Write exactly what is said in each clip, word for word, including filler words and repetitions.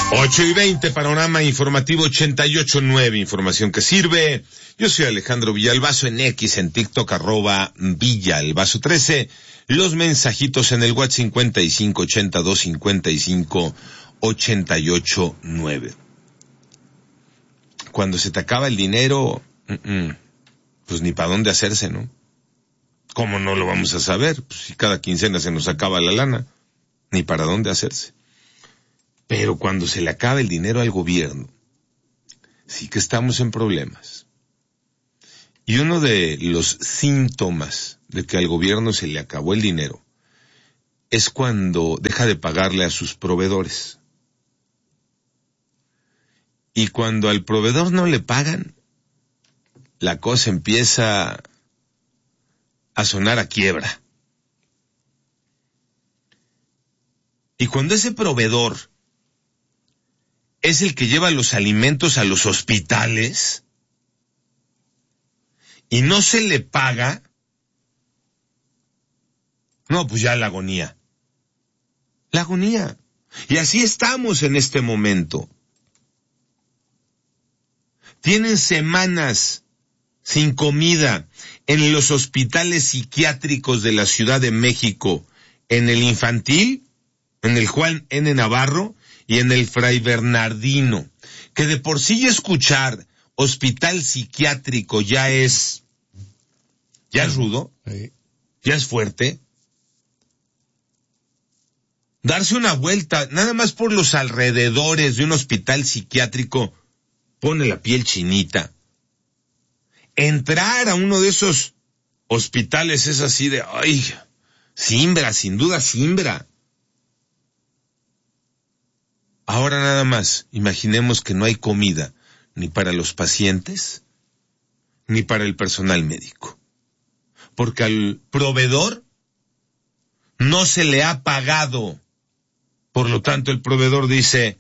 ocho y veinte, panorama informativo ochenta y ocho punto nueve, información que sirve. Yo soy Alejandro Villalbazo, en X, en TikTok, arroba Villalbazo trece. Los mensajitos en el WhatsApp cincuenta y cinco ochenta y dos cincuenta y cinco ochenta y ocho nueve. Cuando se te acaba el dinero, uh-uh, pues ni para dónde hacerse, ¿no? ¿Cómo no lo vamos a saber? Pues si cada quincena se nos acaba la lana, ni para dónde hacerse. Pero cuando se le acaba el dinero al gobierno, sí que estamos en problemas. Y uno de los síntomas de que al gobierno se le acabó el dinero es cuando deja de pagarle a sus proveedores. Y cuando al proveedor no le pagan, la cosa empieza a sonar a quiebra. Y cuando ese proveedor es el que lleva los alimentos a los hospitales y no se le paga, no, pues ya la agonía. La agonía. Y así estamos en este momento. Tienen semanas sin comida en los hospitales psiquiátricos de la Ciudad de México, en el infantil, en el Juan N. Navarro y en el Fray Bernardino, que de por sí escuchar hospital psiquiátrico ya es, ya es rudo, ya es fuerte. Darse una vuelta, nada más por los alrededores de un hospital psiquiátrico, pone la piel chinita. Entrar a uno de esos hospitales es así de, ay, simbra, sin duda simbra. Ahora nada más, imaginemos que no hay comida ni para los pacientes, ni para el personal médico. Porque al proveedor no se le ha pagado. Por lo tanto, el proveedor dice,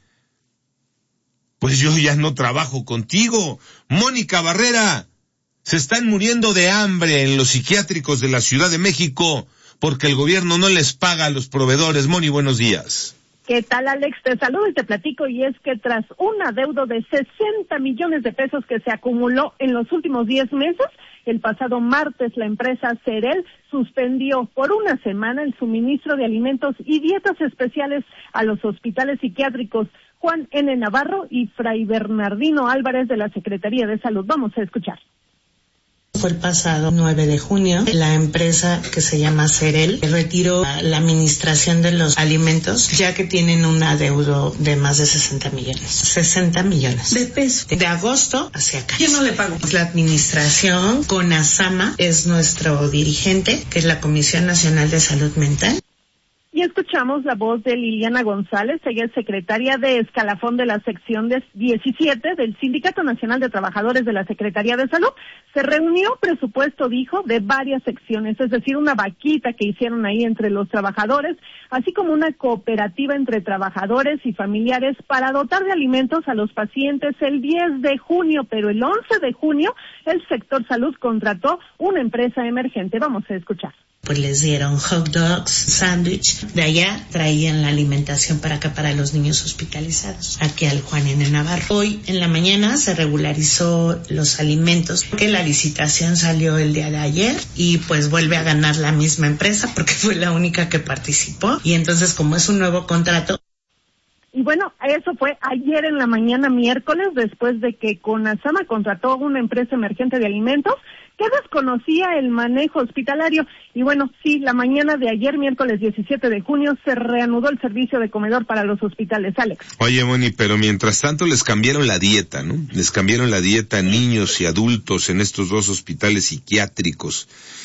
pues yo ya no trabajo contigo. Mónica Barrera, se están muriendo de hambre en los psiquiátricos de la Ciudad de México porque el gobierno no les paga a los proveedores. Moni, buenos días. ¿Qué tal, Alex? Te saludo y te platico, y es que tras un adeudo de sesenta millones de pesos que se acumuló en los últimos diez meses, el pasado martes la empresa Cerel suspendió por una semana el suministro de alimentos y dietas especiales a los hospitales psiquiátricos Juan N. Navarro y Fray Bernardino Álvarez de la Secretaría de Salud. Vamos a escuchar. Fue el pasado nueve de junio, la empresa que se llama Cerel retiró la administración de los alimentos, ya que tienen un adeudo de más de sesenta millones. sesenta millones de pesos. De agosto hacia acá. ¿Quién no le pagó? La administración, CONASAMA, es nuestro dirigente, que es la Comisión Nacional de Salud Mental. Y escuchamos la voz de Liliana González, ella es secretaria de escalafón de la sección diecisiete del Sindicato Nacional de Trabajadores de la Secretaría de Salud. Se reunió presupuesto, dijo, de varias secciones, es decir, una vaquita que hicieron ahí entre los trabajadores, así como una cooperativa entre trabajadores y familiares para dotar de alimentos a los pacientes el diez de junio, pero el once de junio el sector salud contrató una empresa emergente. Vamos a escuchar. Pues les dieron hot dogs, sándwich, de allá traían la alimentación para acá para los niños hospitalizados, aquí al Juan N. Navarro. Hoy en la mañana se regularizó los alimentos, porque la licitación salió el día de ayer y pues vuelve a ganar la misma empresa porque fue la única que participó, y entonces como es un nuevo contrato. Y bueno, eso fue ayer en la mañana miércoles, después de que CONASAMA contrató una empresa emergente de alimentos que desconocía el manejo hospitalario. Y bueno, sí, la mañana de ayer, miércoles diecisiete de junio, se reanudó el servicio de comedor para los hospitales. Alex. Oye, Moni, pero mientras tanto les cambiaron la dieta, ¿no? Les cambiaron la dieta a niños y adultos en estos dos hospitales psiquiátricos.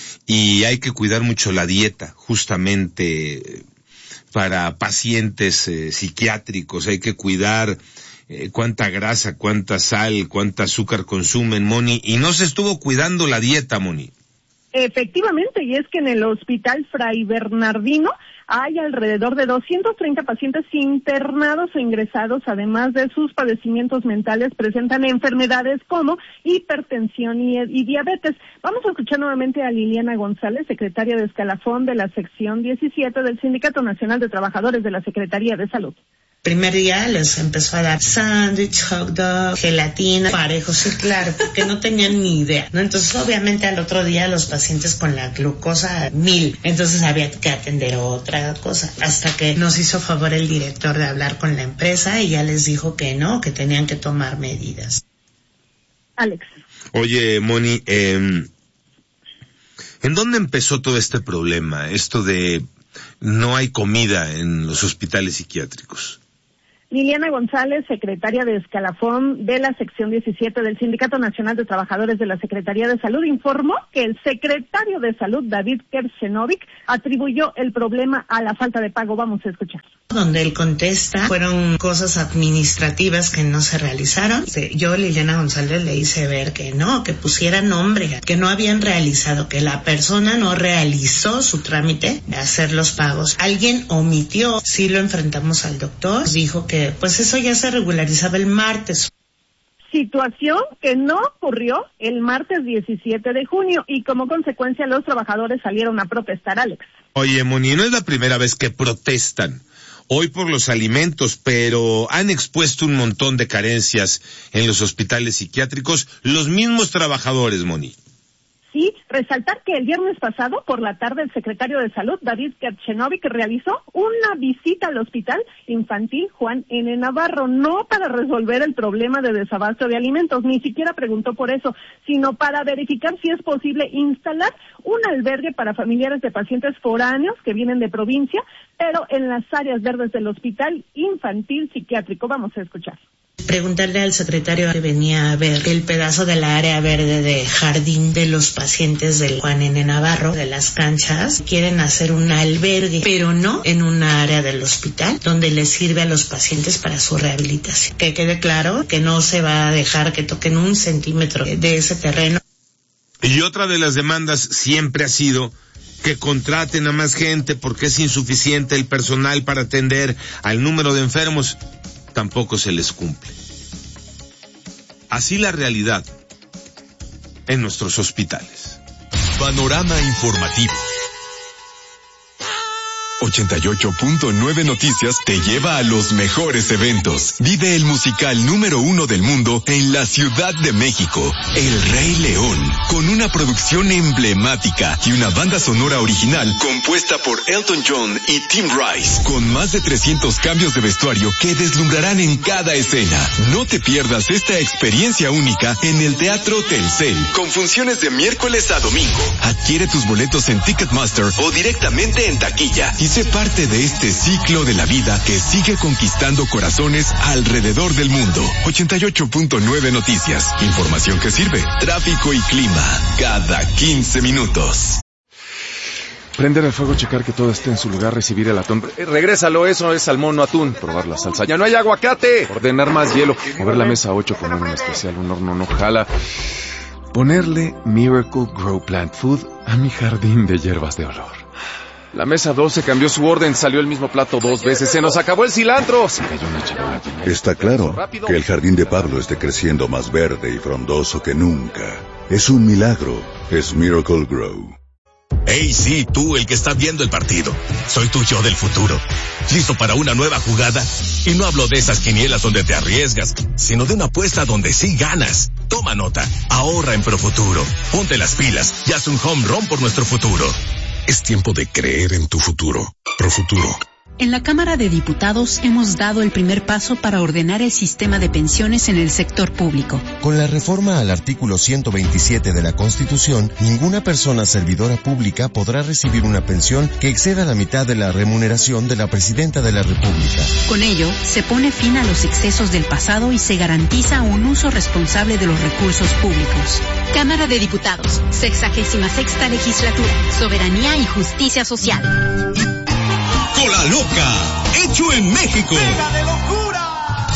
Y hay que cuidar mucho la dieta, justamente para pacientes eh, psiquiátricos. Hay que cuidar eh, cuánta grasa, cuánta sal, cuánta azúcar consumen, Moni, y no se estuvo cuidando la dieta, Moni. Efectivamente, y es que en el hospital Fray Bernardino hay alrededor de doscientos treinta pacientes internados o ingresados, además de sus padecimientos mentales, presentan enfermedades como hipertensión y, y diabetes. Vamos a escuchar nuevamente a Liliana González, secretaria de escalafón de la sección diecisiete del Sindicato Nacional de Trabajadores de la Secretaría de Salud. Primer día les empezó a dar sándwich, hot dog, gelatina, parejo, sí, claro, porque no tenían ni idea, ¿no? Entonces, obviamente, al otro día los pacientes con la glucosa mil, entonces había que atender otra cosa, hasta que nos hizo favor el director de hablar con la empresa y ya les dijo que no, que tenían que tomar medidas. Alex. Oye, Moni, eh, ¿en dónde empezó todo este problema? Esto de no hay comida en los hospitales psiquiátricos. Liliana González, secretaria de escalafón de la sección diecisiete del Sindicato Nacional de Trabajadores de la Secretaría de Salud, informó que el secretario de Salud, David Kershenovic, atribuyó el problema a la falta de pago. Vamos a escuchar. Donde él contesta, fueron cosas administrativas que no se realizaron. Yo, Liliana González, le hice ver que no, que pusiera nombre, que no habían realizado, que la persona no realizó su trámite de hacer los pagos. Alguien omitió. Sí lo enfrentamos al doctor, dijo que pues eso ya se regularizaba el martes. Situación que no ocurrió el martes diecisiete de junio y como consecuencia los trabajadores salieron a protestar, Alex. Oye, Moni, no es la primera vez que protestan. Hoy por los alimentos, pero han expuesto un montón de carencias en los hospitales psiquiátricos los mismos trabajadores, Moni. Sí, resaltar que el viernes pasado, por la tarde, el secretario de Salud, David Kershenovic, realizó una visita al Hospital Infantil Juan N. Navarro, no para resolver el problema de desabasto de alimentos, ni siquiera preguntó por eso, sino para verificar si es posible instalar un albergue para familiares de pacientes foráneos que vienen de provincia, pero en las áreas verdes del Hospital Infantil Psiquiátrico. Vamos a escuchar. Preguntarle al secretario que venía a ver el pedazo de la área verde de jardín de los pacientes del Juan N. Navarro, de las canchas. Quieren hacer un albergue, pero no en una área del hospital donde les sirve a los pacientes para su rehabilitación. Que quede claro que no se va a dejar que toquen un centímetro de ese terreno. Y otra de las demandas siempre ha sido que contraten a más gente porque es insuficiente el personal para atender al número de enfermos. Tampoco se les cumple. Así la realidad en nuestros hospitales. Panorama informativo. ochenta y ocho punto nueve Noticias te lleva a los mejores eventos. Vive el musical número uno del mundo en la Ciudad de México, El Rey León, con una producción emblemática y una banda sonora original compuesta por Elton John y Tim Rice, con más de trescientos cambios de vestuario que deslumbrarán en cada escena. No te pierdas esta experiencia única en el Teatro Telcel, con funciones de miércoles a domingo. Adquiere tus boletos en Ticketmaster o directamente en taquilla y sé parte de este ciclo de la vida que sigue conquistando corazones alrededor del mundo. ochenta y ocho punto nueve Noticias. Información que sirve. Tráfico y clima. Cada quince minutos. Prender el fuego, checar que todo esté en su lugar, recibir el atún. Eh, regrésalo, eso es salmón, no atún. Probar la salsa. ¡Ya no hay aguacate! Ordenar más hielo. Mover la mesa ocho, poner un especial, un horno no jala. Ponerle Miracle Grow Plant Food a mi jardín de hierbas de olor. La mesa doce cambió su orden, salió el mismo plato dos veces, se nos acabó el cilantro. Se cayó una charola. Está claro que el jardín de Pablo esté creciendo más verde y frondoso que nunca. Es un milagro, es Miracle Grow. Hey, sí, tú, el que está viendo el partido. Soy tu yo del futuro. ¿Listo para una nueva jugada? Y no hablo de esas quinielas donde te arriesgas, sino de una apuesta donde sí ganas. Toma nota, ahorra en Profuturo. Ponte las pilas y haz un home run por nuestro futuro. Es tiempo de creer en tu futuro. Profuturo. En la Cámara de Diputados hemos dado el primer paso para ordenar el sistema de pensiones en el sector público. Con la reforma al artículo ciento veintisiete de la Constitución, ninguna persona servidora pública podrá recibir una pensión que exceda la mitad de la remuneración de la Presidenta de la República. Con ello, se pone fin a los excesos del pasado y se garantiza un uso responsable de los recursos públicos. Cámara de Diputados, sexagésima sexta legislatura, soberanía y justicia social. ¡Cola Loca! ¡Hecho en México! ¡Pega de locura!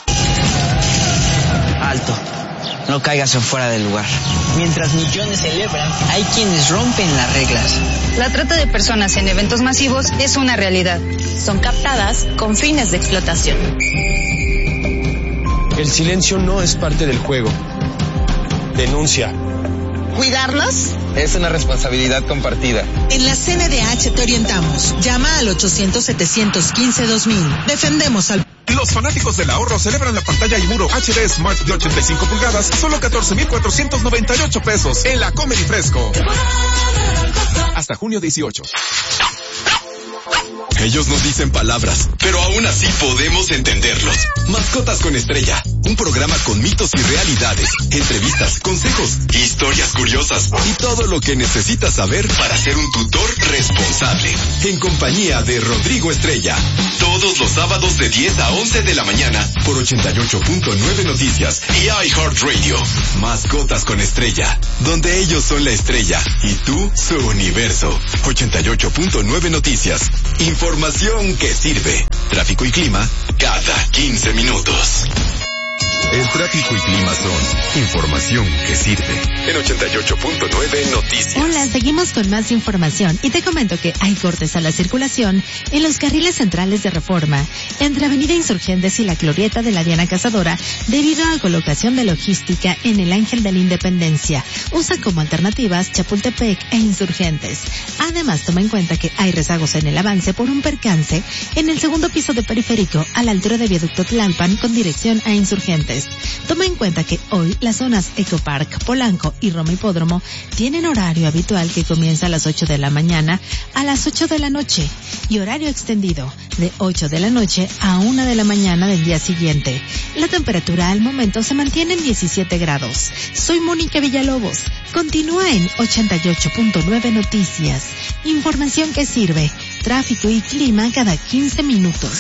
Alto. No caigas en fuera del lugar. Mientras millones celebran, hay quienes rompen las reglas. La trata de personas en eventos masivos es una realidad. Son captadas con fines de explotación. El silencio no es parte del juego. Denuncia. ¿Cuidarnos? Es una responsabilidad compartida. En la C N D H te orientamos. Llama al ochocientos, setecientos quince, dos mil. Defendemos al... Los fanáticos del ahorro celebran la pantalla y muro H D Smart de ochenta y cinco pulgadas, solo catorce mil cuatrocientos noventa y ocho pesos en la Comer y Fresco. Hasta junio dieciocho. Ellos nos dicen palabras, pero aún así podemos entenderlos. Mascotas con Estrella, un programa con mitos y realidades, entrevistas, consejos, historias curiosas y todo lo que necesitas saber para ser un tutor responsable. En compañía de Rodrigo Estrella, todos los sábados de diez a once de la mañana por ochenta y ocho punto nueve Noticias y iHeartRadio. Mascotas con Estrella, donde ellos son la estrella y tú su universo. ochenta y ocho punto nueve Noticias. Información que sirve. Tráfico y clima cada quince minutos. El tráfico y clima son información que sirve. En ochenta y ocho punto nueve Noticias. Hola, seguimos con más información y te comento que hay cortes a la circulación en los carriles centrales de Reforma, entre Avenida Insurgentes y la glorieta de la Diana Cazadora, debido a colocación de logística en el Ángel de la Independencia. Usa como alternativas Chapultepec e Insurgentes. Además, toma en cuenta que hay rezagos en el avance por un percance en el segundo piso de Periférico, a la altura de Viaducto Tlalpan, con dirección a Insurgentes. Toma en cuenta que hoy las zonas Ecopark, Polanco y Roma Hipódromo tienen horario habitual que comienza a las ocho de la mañana a las ocho de la noche y horario extendido de ocho de la noche a una de la mañana del día siguiente. La temperatura al momento se mantiene en diecisiete grados. Soy Mónica Villalobos. Continúa en ochenta y ocho punto nueve Noticias. Información que sirve. Tráfico y clima cada quince minutos.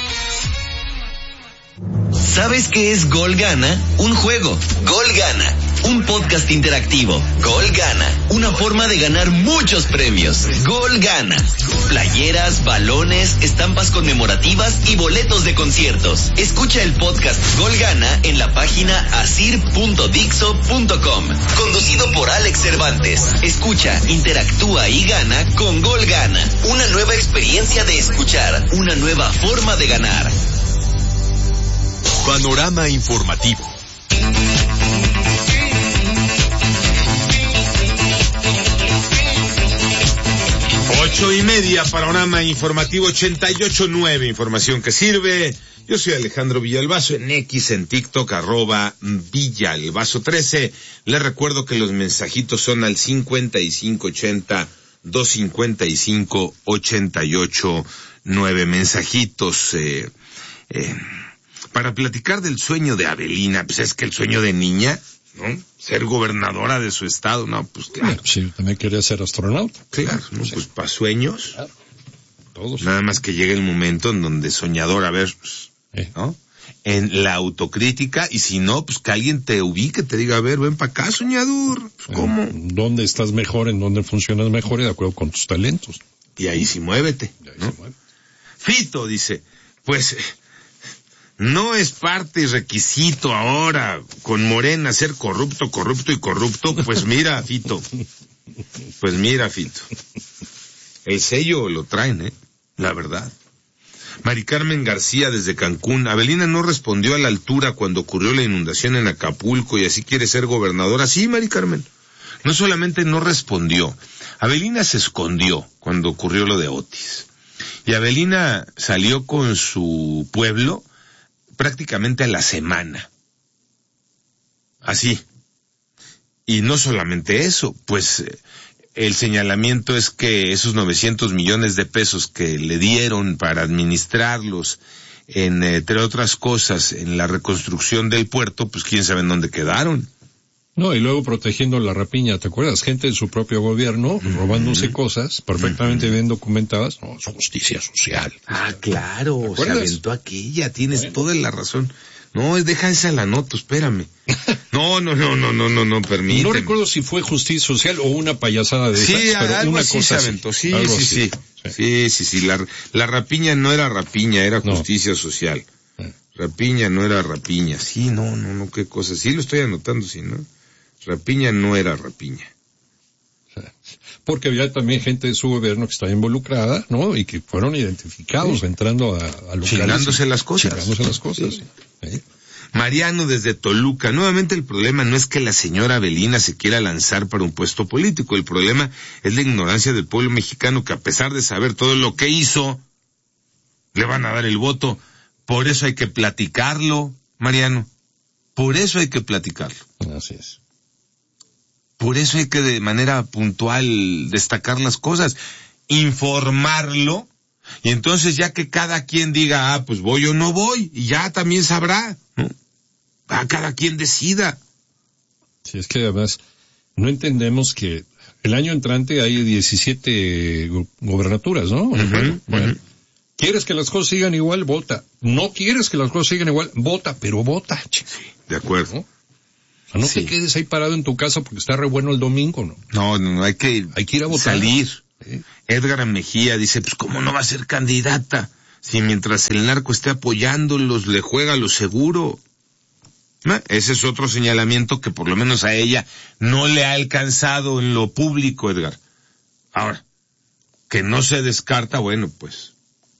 ¿Sabes qué es Gol Gana? Un juego. Gol Gana. Un podcast interactivo. Gol Gana. Una forma de ganar muchos premios. Gol Gana. Playeras, balones, estampas conmemorativas y boletos de conciertos. Escucha el podcast Gol Gana en la página asir punto dixo punto com. Conducido por Alex Cervantes. Escucha, interactúa y gana con Gol Gana. Una nueva experiencia de escuchar. Una nueva forma de ganar. Panorama informativo. Ocho y media, panorama informativo ochenta y ocho nueve, información que sirve. Yo soy Alejandro Villalbazo, en X, en TikTok, arroba Villalbazo trece. Les recuerdo que los mensajitos son al cincuenta y cinco ochenta, doscientos cincuenta y cinco, ochenta y ocho nueve. Mensajitos, eh, eh, para platicar del sueño de Avelina. Pues es que el sueño de niña, ¿no? Ser gobernadora de su estado, no, pues claro. Sí, también quería ser astronauta. Claro, ¿no? Sí. Pues para sueños. Claro. Todos. Nada más que llegue el momento en donde soñador, a ver, eh. ¿no? En la autocrítica, y si no, pues que alguien te ubique, te diga, a ver, ven para acá, soñador. Pues, ¿cómo? ¿Dónde estás mejor, en dónde funcionas mejor y de acuerdo con tus talentos? Y ahí sí muévete, y ahí ¿no? sí mueve. Fito dice, pues no es parte y requisito ahora con Morena ser corrupto, corrupto y corrupto. Pues mira, Fito, pues mira, Fito, el sello lo traen, ¿eh? La verdad. Mari Carmen García desde Cancún, Avelina no respondió a la altura cuando ocurrió la inundación en Acapulco y así quiere ser gobernadora. Sí, Mari Carmen, no solamente no respondió, Avelina se escondió cuando ocurrió lo de Otis. Y Avelina salió con su pueblo prácticamente a la semana. Así. Y no solamente eso, pues el señalamiento es que esos novecientos millones de pesos que le dieron para administrarlos, en, entre otras cosas, en la reconstrucción del puerto, pues quién sabe en dónde quedaron. No, y luego protegiendo la rapiña, ¿te acuerdas? Gente de su propio gobierno, uh-huh. robándose cosas, perfectamente uh-huh. bien documentadas. No, es justicia social. Ah, claro, se aventó aquella, tienes bueno. toda la razón. No, deja esa la nota, espérame. No, no, no, no, no, no, no, permíteme. No recuerdo si fue justicia social o una payasada de sí, esas, pero algo una así cosa se aventó. Sí, algo sí, sí, sí, sí, sí, sí, la, la rapiña no era rapiña, era justicia no. social. Sí. Rapiña no era rapiña. Sí, no, no, no, qué cosa. Sí lo estoy anotando, sí, ¿no? Rapiña no era rapiña. Porque había también gente de su gobierno que estaba involucrada, ¿no? Y que fueron identificados sí. entrando a, a locales. Chingándose las cosas. Chingándose las cosas, sí. Sí. Mariano desde Toluca, nuevamente el problema no es que la señora Avelina se quiera lanzar para un puesto político, el problema es la ignorancia del pueblo mexicano que a pesar de saber todo lo que hizo, le van a dar el voto Por eso hay que platicarlo, Mariano. Por eso hay que platicarlo. Así es. Por eso hay que de manera puntual destacar las cosas, informarlo, y entonces ya que cada quien diga, ah, pues voy o no voy, y ya también sabrá, ¿no? A cada quien decida. Sí, es que además no entendemos que el año entrante hay diecisiete go- gobernaturas, ¿no? Uh-huh, bueno, uh-huh. ¿Quieres que las cosas sigan igual? Vota. No quieres que las cosas sigan igual, vota, pero vota. Sí, de acuerdo. ¿No? O sea, no sí. te quedes ahí parado en tu casa porque está re bueno el domingo, ¿no? No, no, no hay que, hay que ir a votar. Salir. ¿Sí? Edgar Mejía dice, pues cómo no va a ser candidata si mientras el narco esté apoyándolos le juega lo seguro. ¿No? Ese es otro señalamiento que por lo menos a ella no le ha alcanzado en lo público, Edgar. Ahora, que no se descarta, bueno, pues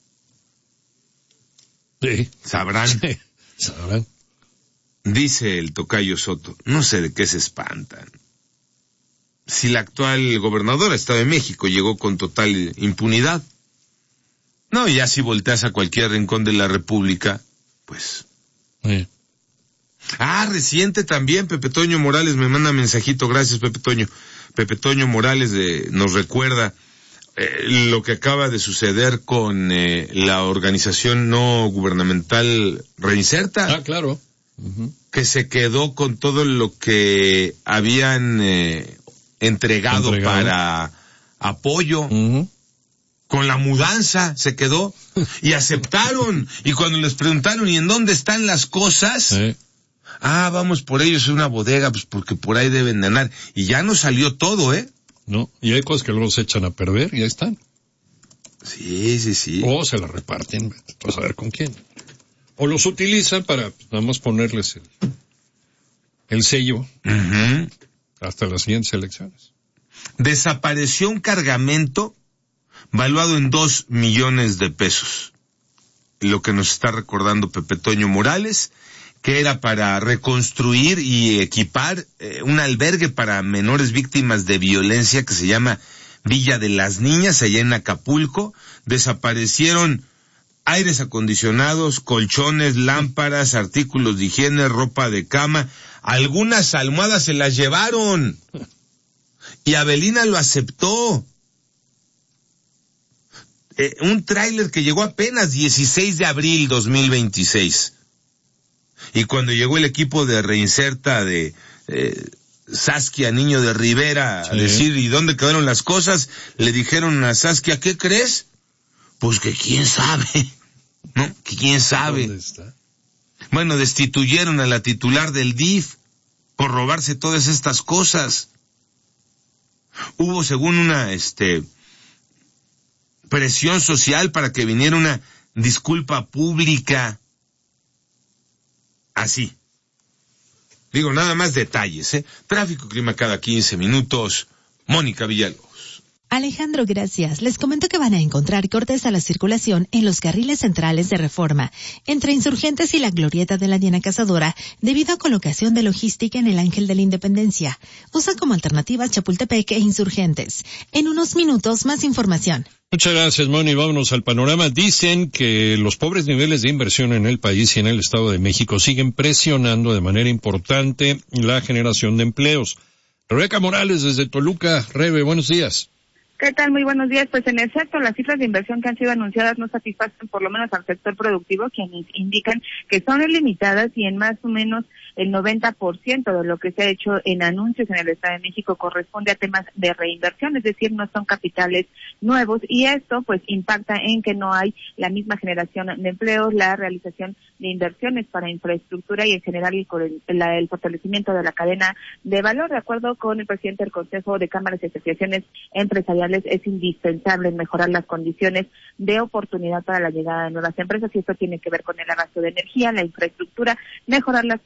sí. Sabrán. Sí. Sabrán. Dice el tocayo Soto, no sé de qué se espantan. Si la actual gobernadora Estado de México llegó con total impunidad. No, ya si volteas a cualquier rincón de la República, pues. Sí. Ah, reciente también, Pepe Toño Morales me manda mensajito, gracias Pepe Toño. Pepe Toño Morales de, nos recuerda eh, lo que acaba de suceder con eh, la organización no gubernamental Reinserta. Ah, claro. Uh-huh. Que se quedó con todo lo que habían eh, entregado, entregado para apoyo. Uh-huh. Con la mudanza se quedó y aceptaron. Y cuando les preguntaron, ¿y en dónde están las cosas? Sí. Ah, vamos por ellos, es una bodega, pues porque por ahí deben de andar. Y ya no salió todo, ¿eh? No, y hay cosas que luego se echan a perder y ahí están. Sí, sí, sí. O se las reparten, pues a ver con quién. O los utilizan para nada más ponerles el, el sello uh-huh. hasta las siguientes elecciones. Desapareció un cargamento valuado en dos millones de pesos. Lo que nos está recordando Pepe Toño Morales, que era para reconstruir y equipar eh, un albergue para menores víctimas de violencia que se llama Villa de las Niñas, allá en Acapulco. Desaparecieron aires acondicionados, colchones, lámparas, artículos de higiene, ropa de cama. Algunas almohadas se las llevaron. Y Avelina lo aceptó. Eh, un tráiler que llegó apenas dieciséis de abril dos mil veintiséis. Y cuando llegó el equipo de Reinserta de eh, Saskia Niño de Rivera sí. a decir, ¿y dónde quedaron las cosas? Le dijeron a Saskia, ¿qué crees? Pues que quién sabe, ¿no? Que quién sabe. ¿Dónde está? Bueno, destituyeron a la titular del D I F por robarse todas estas cosas. Hubo, según una, este, presión social para que viniera una disculpa pública. Así. Digo, nada más detalles, ¿eh? Tráfico, clima cada quince minutos. Mónica Villalobos. Alejandro, gracias. Les comento que van a encontrar cortes a la circulación en los carriles centrales de Reforma, entre Insurgentes y la Glorieta de la Diana Cazadora, debido a colocación de logística en el Ángel de la Independencia. Usa como alternativas Chapultepec e Insurgentes. En unos minutos, más información. Muchas gracias, Moni. Vámonos al panorama. Dicen que los pobres niveles de inversión en el país y en el Estado de México siguen presionando de manera importante la generación de empleos. Rebeca Morales, desde Toluca. Rebe, buenos días. ¿Qué tal? Muy buenos días. Pues en efecto, las cifras de inversión que han sido anunciadas no satisfacen por lo menos al sector productivo, quienes indican que son ilimitadas y en más o menos el noventa por ciento de lo que se ha hecho en anuncios en el Estado de México corresponde a temas de reinversión, es decir, no son capitales nuevos, y esto pues impacta en que no hay la misma generación de empleos, la realización de inversiones para infraestructura y en general el, la, el fortalecimiento de la cadena de valor. De acuerdo con el presidente del Consejo de Cámaras y Asociaciones Empresariales, es indispensable mejorar las condiciones de oportunidad para la llegada de nuevas empresas, y esto tiene que ver con el abasto de energía, la infraestructura, mejorar las condiciones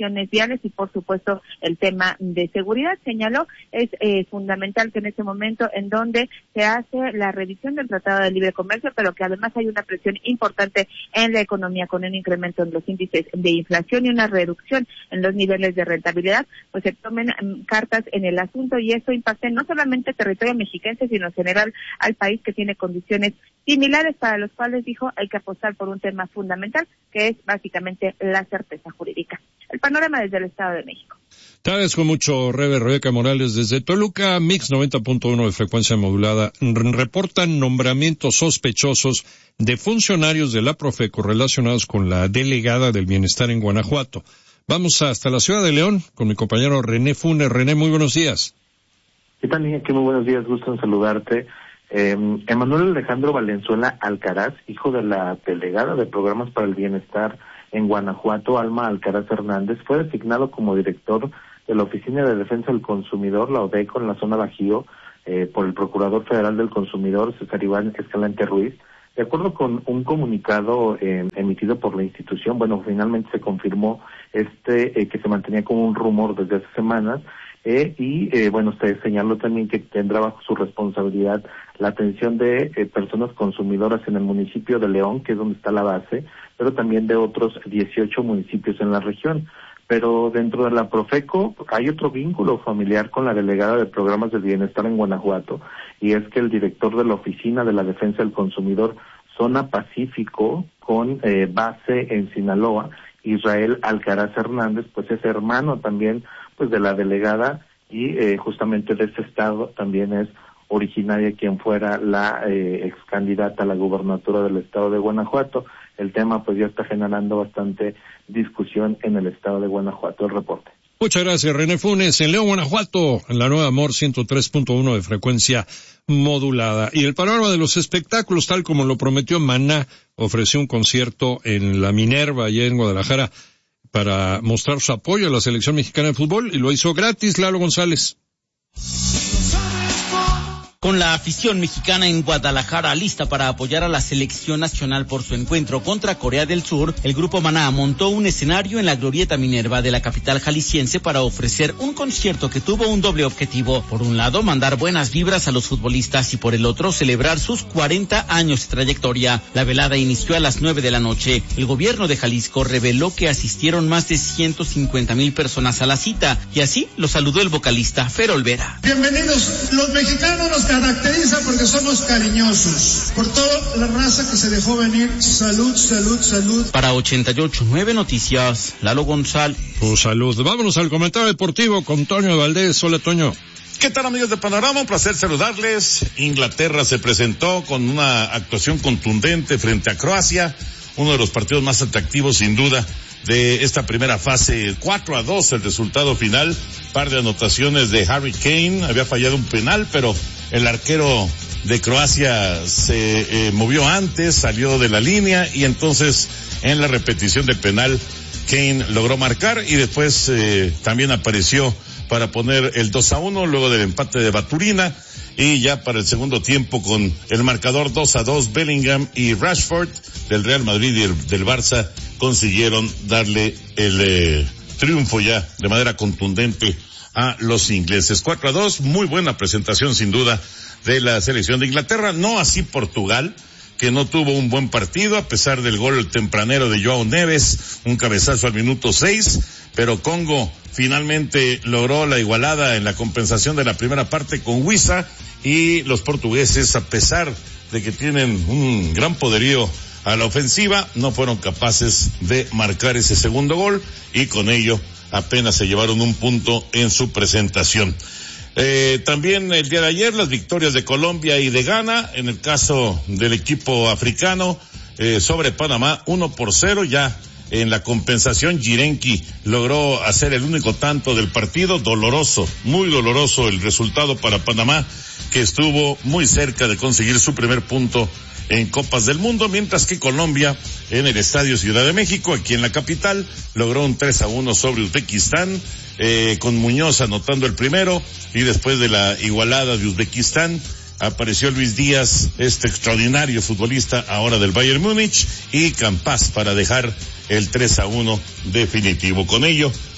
condiciones viales y, por supuesto, el tema de seguridad. Señaló, es eh, fundamental que en este momento en donde se hace la revisión del Tratado de Libre Comercio, pero que además hay una presión importante en la economía con un incremento en los índices de inflación y una reducción en los niveles de rentabilidad, pues se tomen um, cartas en el asunto y eso impacte no solamente el territorio mexiquense, sino en general al país, que tiene condiciones similares, para los cuales, dijo, hay que apostar por un tema fundamental, que es básicamente la certeza jurídica. El panorama desde el Estado de México. Te agradezco mucho, Rebe. Rebeca Morales desde Toluca. Mix noventa punto uno de frecuencia modulada. Reportan nombramientos sospechosos de funcionarios de la Profeco relacionados con la delegada del bienestar en Guanajuato. Vamos hasta la ciudad de León con mi compañero René Funes. René, muy buenos días. ¿Qué tal, Iñaki? Muy buenos días, gusto en saludarte. Eh, Emanuel Alejandro Valenzuela Alcaraz, hijo de la delegada de Programas para el Bienestar en Guanajuato, Alma Alcaraz Hernández, fue designado como director de la Oficina de Defensa del Consumidor, la ODECO, en la zona Bajío, eh, por el Procurador Federal del Consumidor, César Iván Escalante Ruiz. De acuerdo con un comunicado eh, emitido por la institución, bueno, finalmente se confirmó este eh, que se mantenía como un rumor desde hace semanas, eh, y eh, bueno, se señaló también que tendrá bajo su responsabilidad la atención de eh, personas consumidoras en el municipio de León, que es donde está la base, pero también de otros dieciocho municipios en la región. Pero dentro de la Profeco hay otro vínculo familiar con la delegada de Programas del Bienestar en Guanajuato, y es que el director de la Oficina de la Defensa del Consumidor Zona Pacífico, con eh, base en Sinaloa, Israel Alcaraz Hernández, pues es hermano también pues de la delegada, y eh, justamente de ese estado también es originaria quien fuera la eh, ex candidata a la gubernatura del estado de Guanajuato. El tema pues ya está generando bastante discusión en el estado de Guanajuato. El reporte. Muchas gracias, René Funes. En León, Guanajuato, en la Nueva Amor ciento tres punto uno de frecuencia modulada. Y el panorama de los espectáculos, tal como lo prometió Maná, ofreció un concierto en la Minerva, allá en Guadalajara, para mostrar su apoyo a la selección mexicana de fútbol, y lo hizo gratis. Lalo González. Con la afición mexicana en Guadalajara lista para apoyar a la selección nacional por su encuentro contra Corea del Sur, el grupo Maná montó un escenario en la Glorieta Minerva de la capital jalisciense para ofrecer un concierto que tuvo un doble objetivo. Por un lado, mandar buenas vibras a los futbolistas, y por el otro, celebrar sus cuarenta años de trayectoria. La velada inició a las nueve de la noche. El gobierno de Jalisco reveló que asistieron más de ciento cincuenta mil personas a la cita, y así lo saludó el vocalista Fer Olvera. Bienvenidos. Los mexicanos nos caracteriza porque somos cariñosos. Por toda la raza que se dejó venir, salud, salud, salud. Para ochenta y ocho punto nueve Noticias, Lalo González. Tu salud. Vámonos al comentario deportivo con Toño Valdés. Hola, Toño. ¿Qué tal, amigos de Panorama? Un placer saludarles. Inglaterra se presentó con una actuación contundente frente a Croacia, uno de los partidos más atractivos sin duda de esta primera fase. Cuatro a dos el resultado final, par de anotaciones de Harry Kane, había fallado un penal, pero el arquero de Croacia se eh, movió antes, salió de la línea, y entonces en la repetición del penal Kane logró marcar, y después eh, también apareció para poner el dos a uno luego del empate de Baturina, y ya para el segundo tiempo con el marcador dos a dos, Bellingham y Rashford del Real Madrid y el, del Barça consiguieron darle el eh, triunfo ya de manera contundente a los ingleses. cuatro a dos, muy buena presentación sin duda de la selección de Inglaterra, no así Portugal, que no tuvo un buen partido a pesar del gol tempranero de Joao Neves, un cabezazo al minuto seis, pero Congo finalmente logró la igualada en la compensación de la primera parte con Wissa, y los portugueses, a pesar de que tienen un gran poderío a la ofensiva, no fueron capaces de marcar ese segundo gol, y con ello apenas se llevaron un punto en su presentación. Eh, también el día de ayer las victorias de Colombia y de Ghana, en el caso del equipo africano, eh, sobre Panamá, uno por cero, ya en la compensación Yirenki logró hacer el único tanto del partido. Doloroso, muy doloroso el resultado para Panamá, que estuvo muy cerca de conseguir su primer punto en Copas del Mundo, mientras que Colombia en el Estadio Ciudad de México, aquí en la capital, logró un tres a uno sobre Uzbekistán, eh, con Muñoz anotando el primero, y después de la igualada de Uzbekistán apareció Luis Díaz, este extraordinario futbolista ahora del Bayern Múnich, y Campas para dejar el tres a uno definitivo. Con ello,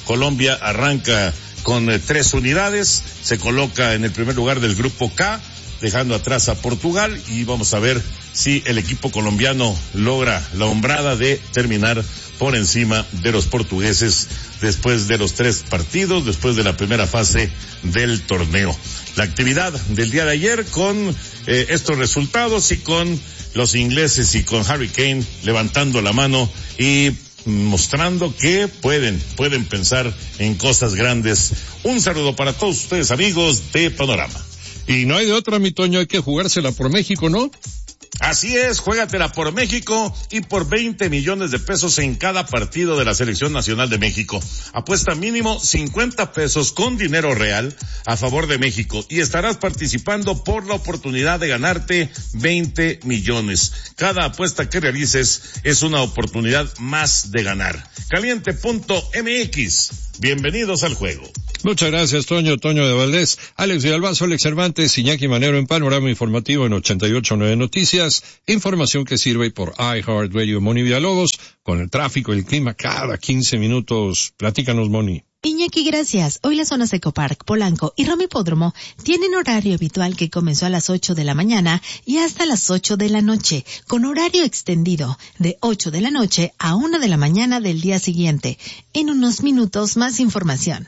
Colombia arranca con eh, tres unidades, se coloca en el primer lugar del grupo K, dejando atrás a Portugal, y vamos a ver si el equipo colombiano logra la hombrada de terminar por encima de los portugueses después de los tres partidos, después de la primera fase del torneo. La actividad del día de ayer con eh, estos resultados y con los ingleses y con Harry Kane levantando la mano y mostrando que pueden, pueden pensar en cosas grandes. Un saludo para todos ustedes, amigos de Panorama. Y no hay de otra, mi Toño, hay que jugársela por México, ¿no? Así es, juégatela por México y por veinte millones de pesos en cada partido de la Selección Nacional de México. Apuesta mínimo cincuenta pesos con dinero real a favor de México y estarás participando por la oportunidad de ganarte veinte millones. Cada apuesta que realices es una oportunidad más de ganar. Caliente punto M X. Bienvenidos al juego. Muchas gracias, Toño, Toño de Valdés, Alex Villalbazo, Alex Cervantes, Iñaki Manero en Panorama Informativo en ochenta y ocho punto nueve Noticias, información que sirve por iHeartRadio. Moni Villalobos, con el tráfico y el clima cada quince minutos. Platícanos, Moni. Iñaki, gracias. Hoy las zonas de Ecopark, Polanco y Roma Hipódromo tienen horario habitual que comenzó a las ocho de la mañana y hasta las ocho de la noche, con horario extendido de ocho de la noche a una de la mañana del día siguiente. En unos minutos más información.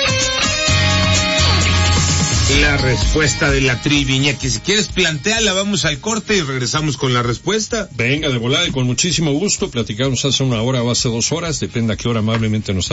La respuesta de la trivia, Iñaki. Si quieres plantearla, vamos al corte y regresamos con la respuesta. Venga, de volada y con muchísimo gusto. Platicamos hace una hora o hace dos horas, depende a qué hora amablemente nos